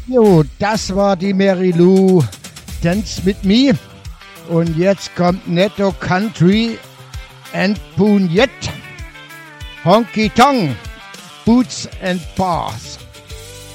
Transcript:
Jo, das war die Mary Lou, Dance with Me. Und jetzt kommt Netto Country and Punyet, Honky Tonk, Boots and Bars.